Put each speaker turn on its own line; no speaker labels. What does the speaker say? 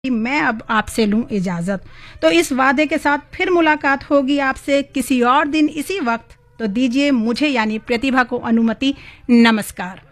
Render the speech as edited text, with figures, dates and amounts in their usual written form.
कि मैं अब आपसे लूं इजाजत। तो इस वादे के साथ फिर मुलाकात होगी आपसे किसी और दिन इसी वक्त। तो दीजिए मुझे यानी प्रतिभा को अनुमति। नमस्कार।